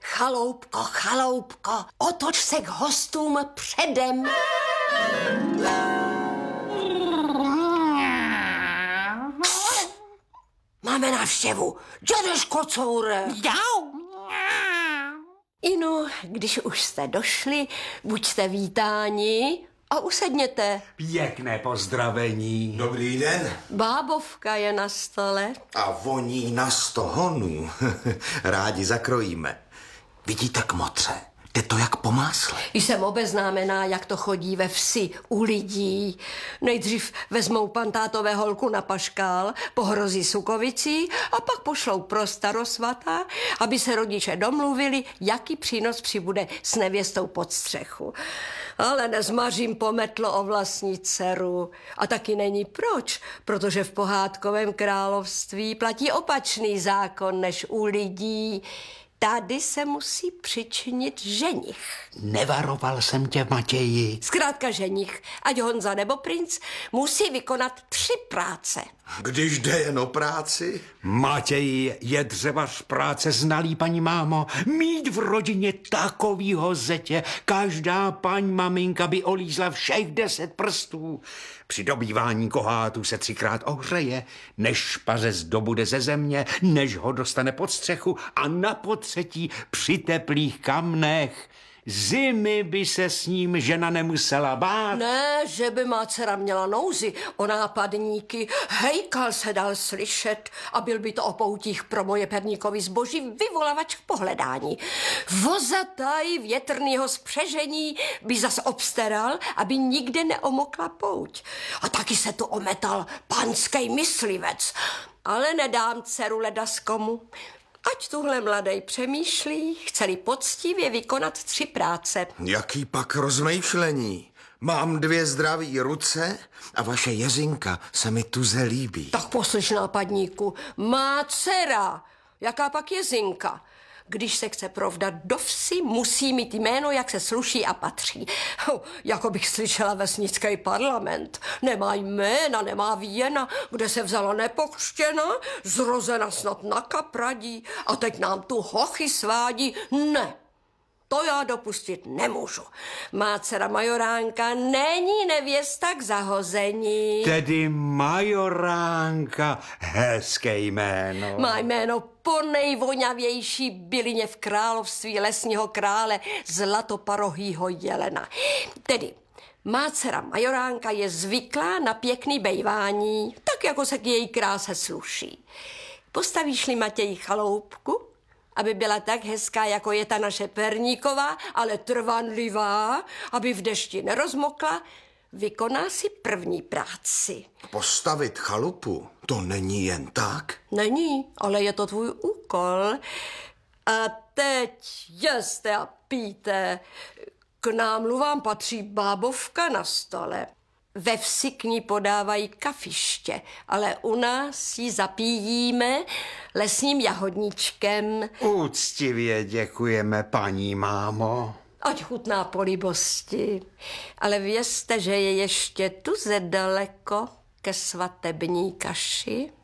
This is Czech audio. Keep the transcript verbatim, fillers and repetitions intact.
Chaloupko, chaloupko, otoč se k hostům předem. Máme návštěvu. Dědeš Kocoure. Jau. Inu, když už jste došli, buďte vítáni a usedněte. Pěkné pozdravení. Dobrý den. Bábovka je na stole. A voní na sto honů. Rádi zakrojíme. Vidíte kmotře? Jde to jak po másle. Jsem obeznámená, jak to chodí ve vsi u lidí. Nejdřív vezmou pantátové holku na paškál, pohrozí sukovicí a pak pošlou pro starosvata, aby se rodiče domluvili, jaký přínos přibude s nevěstou pod střechu. Ale nezmařím pometlo o vlastní dceru. A taky není proč, protože v pohádkovém království platí opačný zákon než u lidí. Tady se musí přičinit ženich. Nevaroval jsem tě, Matěji. Zkrátka ženich, ať Honza nebo princ, musí vykonat tři práce. Když jde jen o práci? Matěji, je dřevař práce znalý, paní mámo. Mít v rodině takovýho zetě, každá paň maminka by olízla všech deset prstů. Při dobývání kohátu se třikrát ohřeje, než pařez dobude ze země, než ho dostane pod střechu a na potřetí při teplých kamnech. Zimy by se s ním žena nemusela bát. Ne, že by má dcera měla nouzi o nápadníky. Hejkal se dal slyšet a byl by to o poutích pro moje perníkový zboží vyvolavač k pohledání. Vozataj větrnýho spřežení by zas obstaral, aby nikde neomokla pouť. A taky se tu ometal panský myslivec. Ale nedám dceru ledaskomu. Ať tuhle mladej přemýšlí, chceli poctivě vykonat tři práce. Jaký pak rozmýšlení? Mám dvě zdraví ruce a vaše Jezinka se mi tuze líbí. Tak poslyš, nápadníku, má dcera. Jaká pak Jezinka? Když se chce provdat do vsi, musí mít jméno, jak se sluší a patří. Ho, jako bych slyšela vesnický parlament. Nemá jména, nemá věna, kde se vzala nepokřtěna, zrozena snad na kapradí a teď nám tu hochy svádí. Ne, to já dopustit nemůžu. Má dcera majoránka není nevěsta k zahození. Tedy majoránka, hezké jméno. Má jméno po nejvoňavější bylině v království lesního krále zlatoparohýho jelena. Tedy má dcera majoránka je zvyklá na pěkný bejvání, tak jako se k její kráse sluší. Postavíš-li Matěji chaloupku, aby byla tak hezká, jako je ta naše perníková, ale trvanlivá, aby v dešti nerozmokla, vykoná si první práci. Postavit chalupu, to není jen tak? Není, ale je to tvůj úkol. A teď jeste a pijte. K námluvám patří bábovka na stole. Ve vsi k ní podávají kafiště, ale u nás ji zapíjíme lesním jahodníčkem. Úctivě děkujeme, paní mámo. Ať chutná po libosti. Ale vězte, že je ještě tuze daleko ke svatební kaši.